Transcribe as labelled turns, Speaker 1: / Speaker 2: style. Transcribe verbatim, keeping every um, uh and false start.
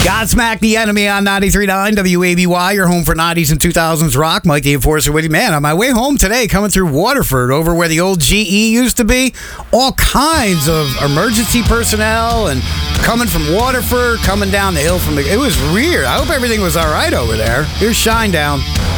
Speaker 1: Godsmack the Enemy on ninety-three point nine W A B Y, your home for nineties and two thousands rock. Mike the Enforcer with you. Man, on my way home today, coming through Waterford, over where the old G E used to be, all kinds of emergency personnel and coming from Waterford, coming down the hill from the... It was weird. I hope everything was all right over there. Here's Shinedown.